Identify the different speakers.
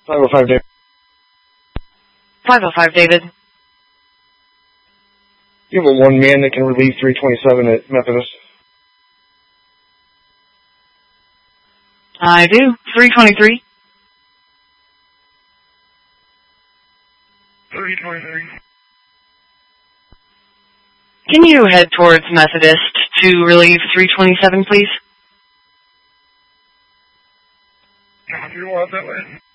Speaker 1: 505 David.
Speaker 2: 505 David.
Speaker 1: You have a one man that can relieve 327 at Methodist.
Speaker 2: I do. 323.
Speaker 1: 323.
Speaker 2: Can you head towards Methodist to relieve 327, please?
Speaker 1: If you want that way.